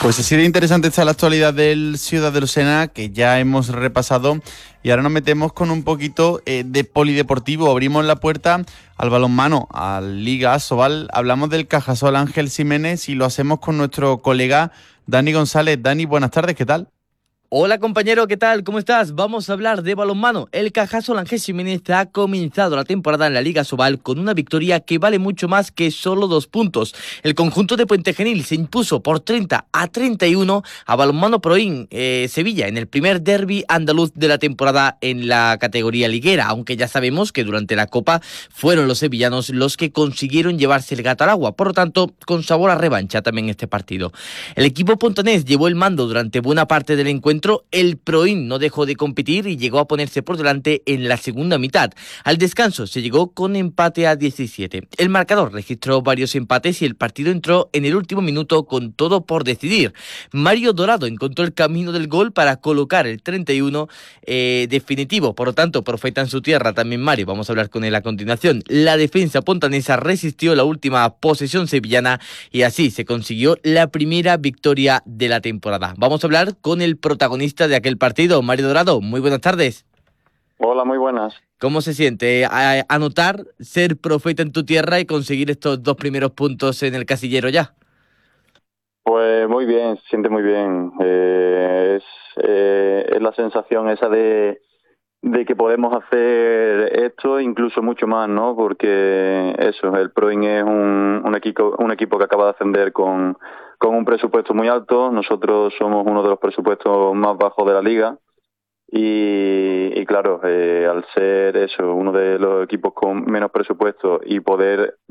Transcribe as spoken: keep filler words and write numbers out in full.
Pues así de interesante está la actualidad del Ciudad de Lucena, que ya hemos repasado, y ahora nos metemos con un poquito eh, de polideportivo. Abrimos la puerta al balonmano, a Liga Asobal. Hablamos del Cajasol Ángel Ximénez y lo hacemos con nuestro colega Dani González. Dani, buenas tardes, ¿qué tal? Hola compañero, ¿qué tal? ¿Cómo estás? Vamos a hablar de balonmano. El Cajasol Ángel Ximénez ha comenzado la temporada en la Liga Asobal con una victoria que vale mucho más que solo dos puntos. El conjunto de Puente Genil se impuso por treinta a treinta y uno a Balonmano Proin eh, Sevilla en el primer derbi andaluz de la temporada en la categoría liguera, aunque ya sabemos que durante la Copa fueron los sevillanos los que consiguieron llevarse el gato al agua, por lo tanto con sabor a revancha también este partido. El equipo pontonés llevó el mando durante buena parte del encuentro. El Proin no dejó de competir y llegó a ponerse por delante en la segunda mitad. Al descanso se llegó con empate a diecisiete. El marcador registró varios empates y el partido entró en el último minuto con todo por decidir. Mario Dorado encontró el camino del gol para colocar el treinta y uno eh, definitivo. Por lo tanto, profeta en su tierra también Mario. Vamos a hablar con él a continuación. La defensa pontanesa resistió la última posesión sevillana y así se consiguió la primera victoria de la temporada. Vamos a hablar con el protagonista de aquel partido, Mario Dorado. Muy buenas tardes. Hola, muy buenas. ¿Cómo se siente a, anotar, ser profeta en tu tierra y conseguir estos dos primeros puntos en el casillero ya? Pues muy bien, se siente muy bien. Eh, es, eh, es la sensación esa de, de que podemos hacer esto, incluso mucho más, ¿no? Porque eso, el Proin es un, un equipo un equipo que acaba de ascender con, con un presupuesto muy alto. Nosotros somos uno de los presupuestos más bajos de la liga. Y, y claro, eh, al ser eso, uno de los equipos con menos presupuesto y poder